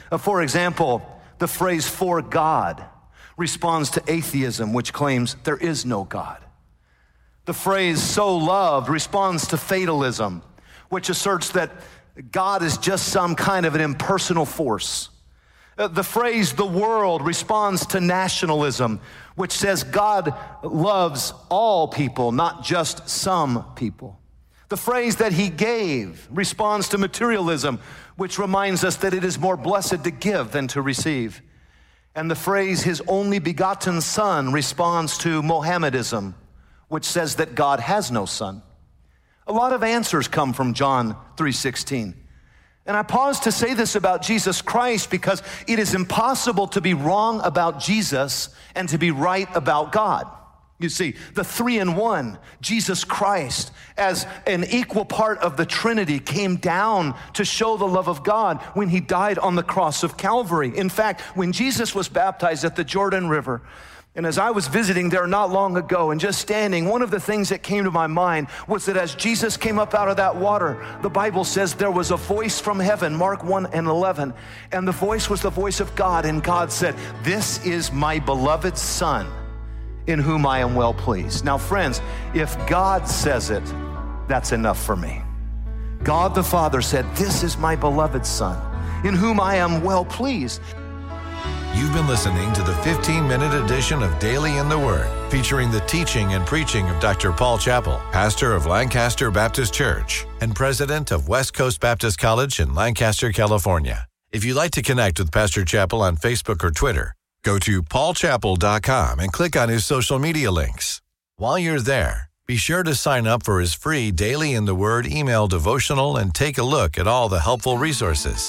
For example, the phrase "for God" responds to atheism, which claims there is no God. The phrase "so loved" responds to fatalism, which asserts that God is just some kind of an impersonal force. The phrase "the world" responds to nationalism, which says God loves all people, not just some people. The phrase "that he gave" responds to materialism, which reminds us that it is more blessed to give than to receive. And the phrase "his only begotten son" responds to Mohammedism, which says that God has no son. A lot of answers come from John 3:16. And I pause to say this about Jesus Christ because it is impossible to be wrong about Jesus and to be right about God. You see, the 3-in-1, Jesus Christ, as an equal part of the Trinity, came down to show the love of God when he died on the cross of Calvary. In fact, when Jesus was baptized at the Jordan River, and as I was visiting there not long ago and just standing, one of the things that came to my mind was that as Jesus came up out of that water, the Bible says there was a voice from heaven, Mark 1:11, and the voice was the voice of God, and God said, "This is my beloved Son, in whom I am well pleased." Now, friends, if God says it, that's enough for me. God the Father said, "This is my beloved Son, in whom I am well pleased." You've been listening to the 15-minute edition of Daily in the Word, featuring the teaching and preaching of Dr. Paul Chappell, pastor of Lancaster Baptist Church and president of West Coast Baptist College in Lancaster, California. If you'd like to connect with Pastor Chappell on Facebook or Twitter, go to paulchappell.com and click on his social media links. While you're there, be sure to sign up for his free Daily in the Word email devotional and take a look at all the helpful resources.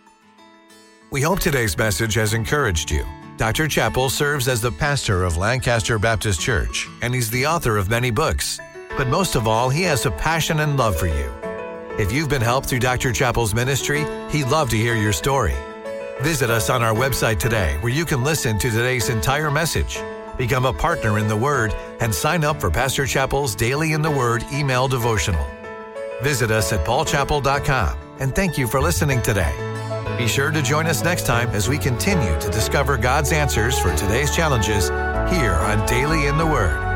We hope today's message has encouraged you. Dr. Chappell serves as the pastor of Lancaster Baptist Church, and he's the author of many books. But most of all, he has a passion and love for you. If you've been helped through Dr. Chappell's ministry, he'd love to hear your story. Visit us on our website today, where you can listen to today's entire message, become a partner in the Word, and sign up for Pastor Chappell's Daily in the Word email devotional. Visit us at paulchappell.com, and thank you for listening today. Be sure to join us next time as we continue to discover God's answers for today's challenges here on Daily in the Word.